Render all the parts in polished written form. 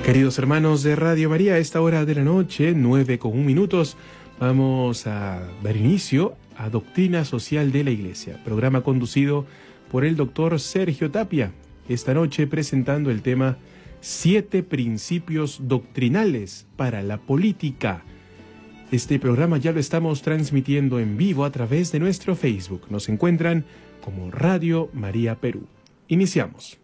Queridos hermanos de Radio María, a esta hora de la noche, 9:01, vamos a dar inicio a Doctrina Social de la Iglesia, programa conducido por el doctor Sergio Tapia, esta noche presentando el tema 7 principios doctrinales para la política. Este programa ya lo estamos transmitiendo en vivo a través de nuestro Facebook. Nos encuentran como Radio María Perú. Iniciamos.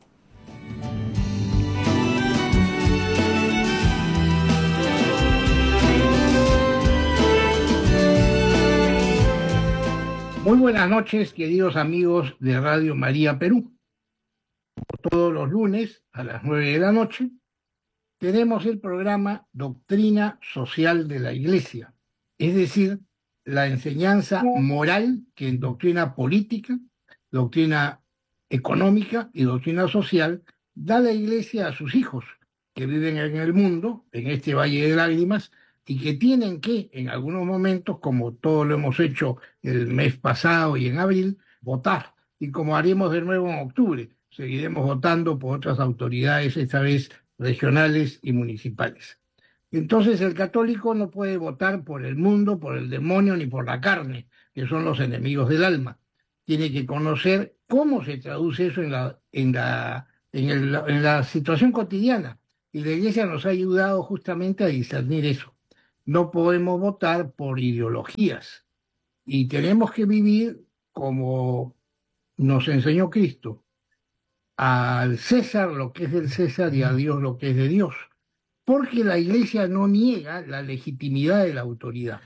Muy buenas noches, queridos amigos de Radio María Perú. Todos los lunes a las 9 de la noche tenemos el programa Doctrina Social de la Iglesia, es decir, la enseñanza moral que en doctrina política, doctrina económica y doctrina social da la Iglesia a sus hijos que viven en el mundo, en este valle de lágrimas, y que tienen que, en algunos momentos, como todo lo hemos hecho el mes pasado y en abril, votar. Y como haremos de nuevo en octubre, seguiremos votando por otras autoridades, esta vez regionales y municipales. Entonces el católico no puede votar por el mundo, por el demonio, ni por la carne, que son los enemigos del alma. Tiene que conocer cómo se traduce eso en la situación cotidiana. Y la Iglesia nos ha ayudado justamente a discernir eso. No podemos votar por ideologías y tenemos que vivir como nos enseñó Cristo, al César lo que es del César y a Dios lo que es de Dios, porque la Iglesia no niega la legitimidad de la autoridad.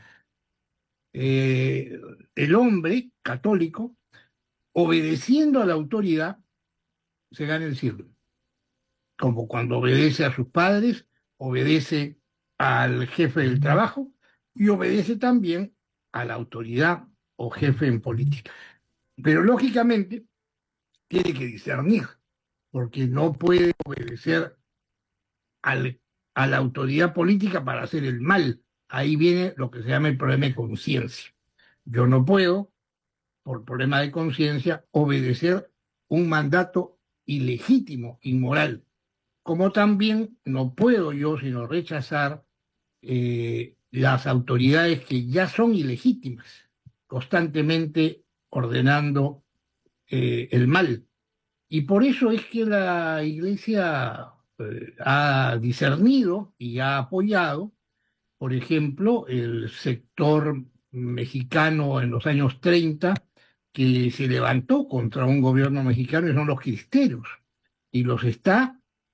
El hombre católico, obedeciendo a la autoridad, se gana el cielo, como cuando obedece a sus padres, obedece al jefe del trabajo y obedece también a la autoridad o jefe en política. Pero lógicamente tiene que discernir, porque no puede obedecer a la autoridad política para hacer el mal. Ahí viene lo que se llama el problema de conciencia. Yo no puedo, por problema de conciencia, obedecer un mandato ilegítimo, inmoral, como también no puedo yo sino rechazar las autoridades que ya son ilegítimas, constantemente ordenando el mal. Y por eso es que la Iglesia ha discernido y ha apoyado, por ejemplo, el sector mexicano en los años 30, que se levantó contra un gobierno mexicano, y son los cristeros, y los está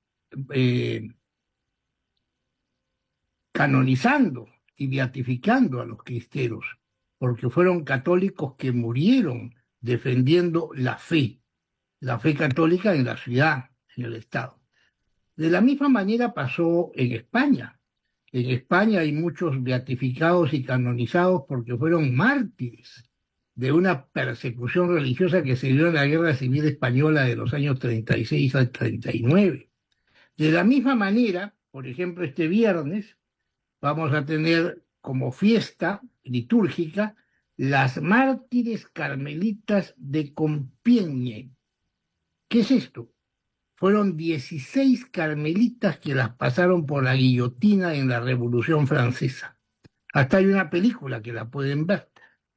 canonizando y beatificando a los cristeros, porque fueron católicos que murieron defendiendo la fe católica en la ciudad, en el Estado. De la misma manera pasó en España. En España hay muchos beatificados y canonizados porque fueron mártires de una persecución religiosa que se dio en la Guerra Civil Española de los años 36 al 39. De la misma manera, por ejemplo, este viernes vamos a tener como fiesta litúrgica las mártires carmelitas de Compiègne. ¿Qué es esto? Fueron 16 carmelitas que las pasaron por la guillotina en la Revolución Francesa. Hasta hay una película que la pueden ver.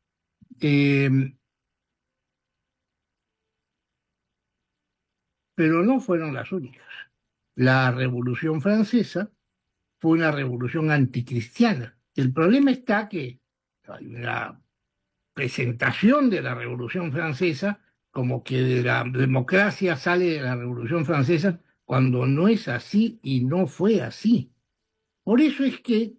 Pero no fueron las únicas. La Revolución Francesa fue una revolución anticristiana. El problema está que hay una presentación de la Revolución Francesa como que de la democracia sale de la Revolución Francesa, cuando no es así y no fue así. Por eso es que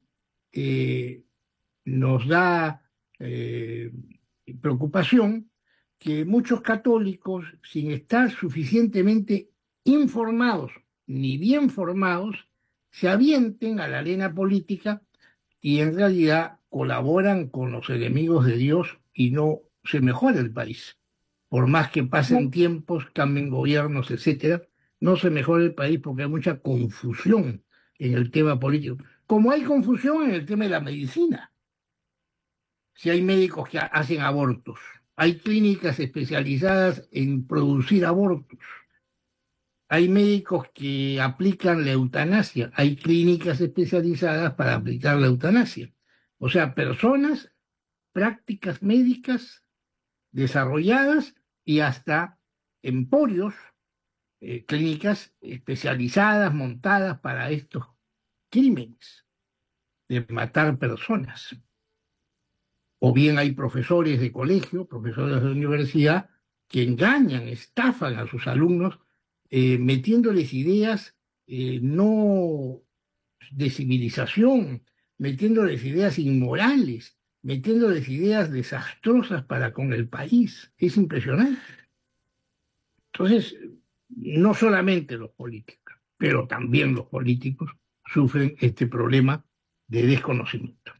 nos da preocupación que muchos católicos, sin estar suficientemente informados ni bien formados, se avienten a la arena política y en realidad colaboran con los enemigos de Dios y no se mejora el país. Por más que pasen tiempos, cambien gobiernos, etcétera, no se mejora el país porque hay mucha confusión en el tema político. Como hay confusión en el tema de la medicina. Si hay médicos que hacen abortos, hay clínicas especializadas en producir abortos. hay médicos que aplican la eutanasia, hay clínicas especializadas para aplicar la eutanasia. O sea, personas, prácticas médicas desarrolladas y hasta emporios, clínicas especializadas, montadas para estos crímenes de matar personas. O bien hay profesores de colegio, profesores de universidad, que engañan, estafan a sus alumnos, metiéndoles ideas no de civilización, metiéndoles ideas inmorales, metiéndoles ideas desastrosas para con el país. Es impresionante. Entonces, no solamente los políticos, pero también los políticos sufren este problema de desconocimiento.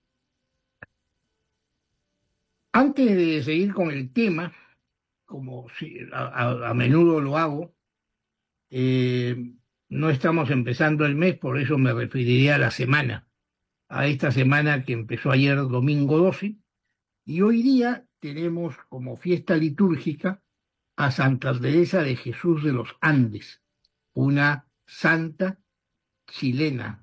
Antes de seguir con el tema, como a menudo lo hago, no estamos empezando el mes, por eso me referiría a la semana, a esta semana que empezó ayer, domingo 12, y hoy día tenemos como fiesta litúrgica a Santa Teresa de Jesús de los Andes, una santa chilena.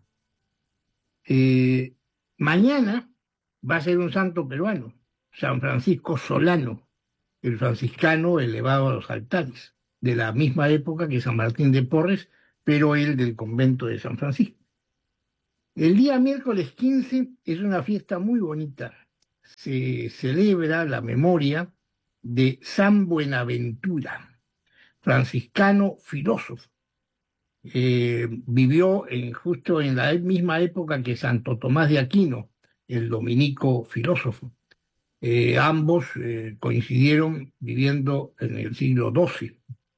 Mañana va a ser un santo peruano, San Francisco Solano, el franciscano elevado a los altares, de la misma época que San Martín de Porres, pero él del convento de San Francisco. El día miércoles 15 es una fiesta muy bonita. Se celebra la memoria de San Buenaventura, franciscano filósofo. Vivió justo en la misma época que Santo Tomás de Aquino, el dominico filósofo. Ambos coincidieron viviendo en el siglo XII.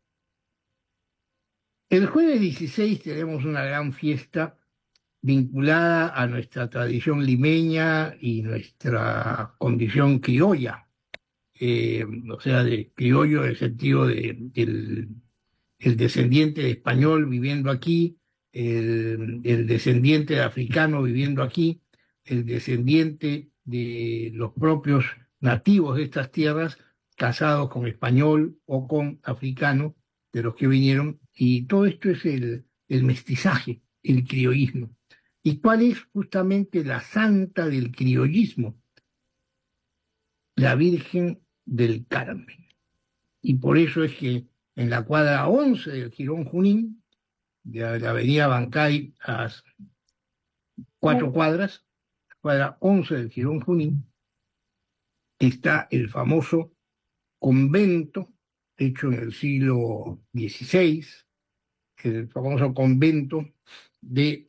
El jueves 16 tenemos una gran fiesta vinculada a nuestra tradición limeña y nuestra condición criolla, o sea, de criollo en el sentido de el descendiente de español viviendo aquí, el descendiente de africano viviendo aquí, el descendiente de los propios nativos de estas tierras casados con español o con africano de los que vinieron, y todo esto es el mestizaje, el criollismo. ¿Y cuál es justamente la santa del criollismo? La Virgen del Carmen. Y por eso es que en la cuadra 11 del Jirón Junín, de la avenida Bancay a 4 cuadras, cuadra 11 del Jirón Junín, está el famoso convento hecho en el siglo XVI, el famoso convento de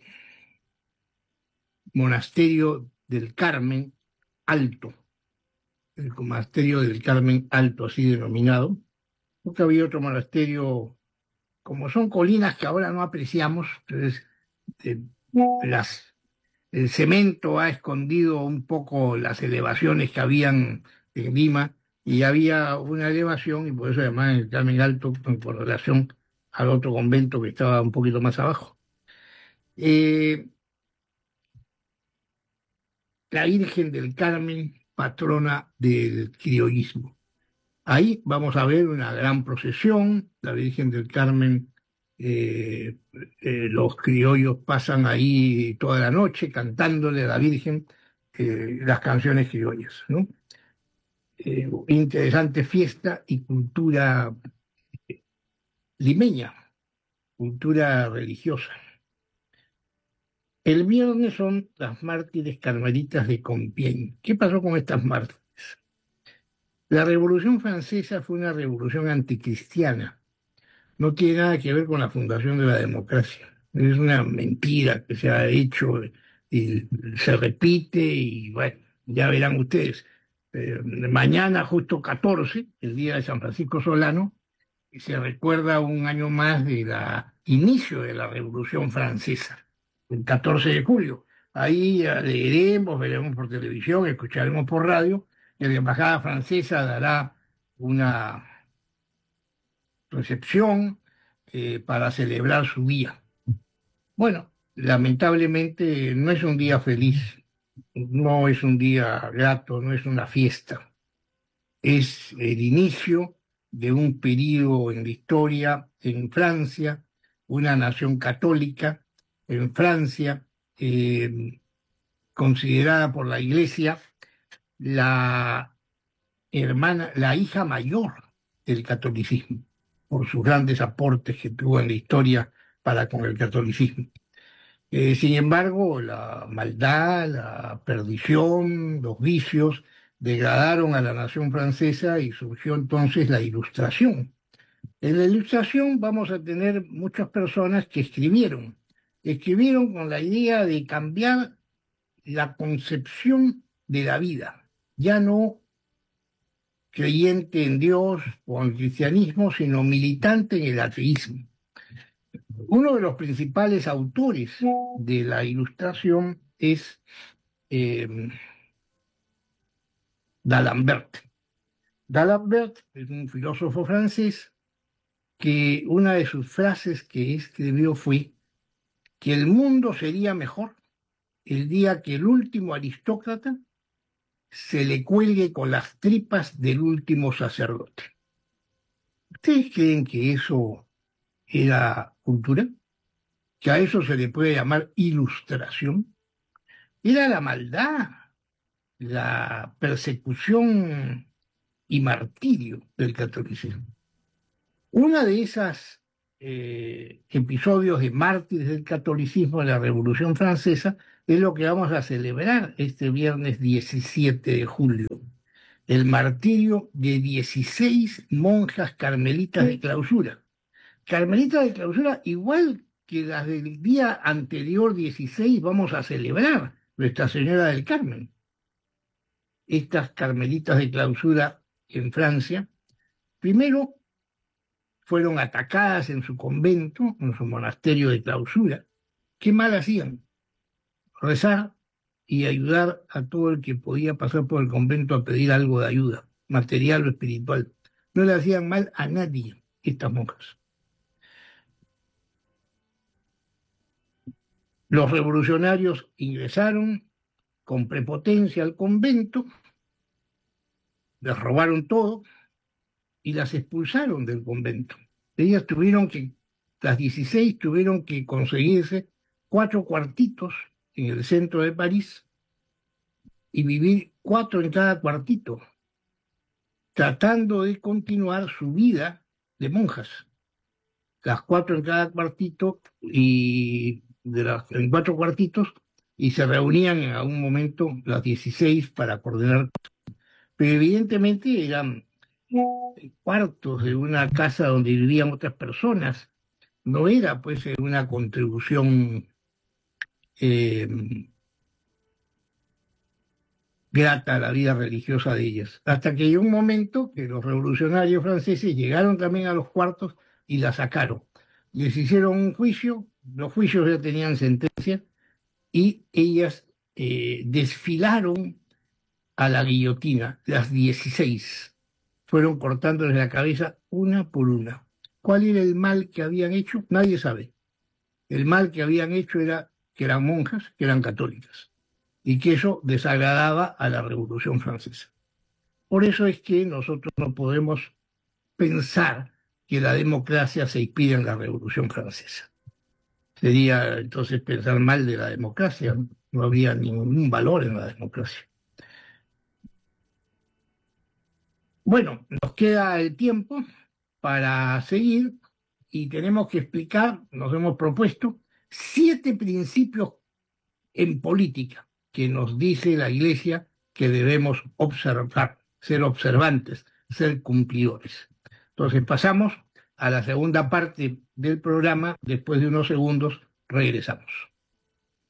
Monasterio del Carmen Alto, el Monasterio del Carmen Alto, así denominado, porque había otro monasterio, como son colinas que ahora no apreciamos, entonces eh, el cemento ha escondido un poco las elevaciones que habían en Lima, y había una elevación, y por eso además el Carmen Alto, por relación al otro convento que estaba un poquito más abajo. La Virgen del Carmen, patrona del criollismo. Ahí vamos a ver una gran procesión, la Virgen del Carmen, los criollos pasan ahí toda la noche cantándole a la Virgen las canciones criollas, ¿no? Interesante fiesta y cultura limeña, cultura religiosa. El viernes son las mártires carmelitas de Compiègne. ¿Qué pasó con estas mártires? La Revolución Francesa fue una revolución anticristiana. No tiene nada que ver con la fundación de la democracia. Es una mentira que se ha hecho y se repite, y bueno, ya verán ustedes. Mañana, justo 14, el día de San Francisco Solano, se recuerda un año más del inicio de la Revolución Francesa, el 14 de julio. Ahí leeremos, veremos por televisión, escucharemos por radio, y la Embajada Francesa dará una recepción para celebrar su día. Bueno, lamentablemente no es un día feliz, no es un día grato, no es una fiesta. Es el inicio de un periodo en la historia en Francia, una nación católica en Francia, considerada por la Iglesia la la hija mayor del catolicismo, por sus grandes aportes que tuvo en la historia para con el catolicismo. Sin embargo, la maldad, la perdición, los vicios degradaron a la nación francesa y surgió entonces la Ilustración. En la Ilustración vamos a tener muchas personas que escribieron con la idea de cambiar la concepción de la vida, ya no creyente en Dios o en el cristianismo, sino militante en el ateísmo. Uno de los principales autores de la Ilustración es d'Alembert. D'Alembert es un filósofo francés que una de sus frases que escribió fue que el mundo sería mejor el día que el último aristócrata se le cuelgue con las tripas del último sacerdote. ¿Ustedes creen que eso era cultura? ¿Que a eso se le puede llamar ilustración? Era la maldad, la persecución y martirio del catolicismo. Una de esas episodios de mártires del catolicismo en la Revolución Francesa es lo que vamos a celebrar este viernes 17 de julio, el martirio de 16 monjas carmelitas de clausura. Carmelitas de clausura igual que las del día anterior 16 vamos a celebrar, Nuestra Señora del Carmen. Estas carmelitas de clausura en Francia, primero fueron atacadas en su convento, en su monasterio de clausura. ¿Qué mal hacían? Rezar y ayudar a todo el que podía pasar por el convento a pedir algo de ayuda, material o espiritual. No le hacían mal a nadie, estas monjas. Los revolucionarios ingresaron con prepotencia al convento, les robaron todo y las expulsaron del convento. Las 16 tuvieron que conseguirse 4 cuartitos en el centro de París y vivir 4 en cada cuartito, tratando de continuar su vida de monjas. Las 4 en cada cuartito en 4 cuartitos, y se reunían en algún momento las 16 para coordinar. Pero evidentemente eran cuartos de una casa donde vivían otras personas. No era pues una contribución grata a la vida religiosa de ellas. Hasta que llegó un momento que los revolucionarios franceses llegaron también a los cuartos y la sacaron. Les hicieron un juicio, los juicios ya tenían sentencia, y ellas desfilaron a la guillotina, las 16. Fueron cortándoles la cabeza una por una. ¿Cuál era el mal que habían hecho? Nadie sabe. El mal que habían hecho era que eran monjas, que eran católicas, y que eso desagradaba a la Revolución Francesa. Por eso es que nosotros no podemos pensar que la democracia se inspira en la Revolución Francesa. Sería entonces pensar mal de la democracia, no habría ningún valor en la democracia. Bueno, nos queda el tiempo para seguir y tenemos que explicar, nos hemos propuesto, 7 principios en política que nos dice la Iglesia que debemos observar, ser observantes, ser cumplidores. Entonces pasamos a la segunda parte del programa, después de unos segundos regresamos.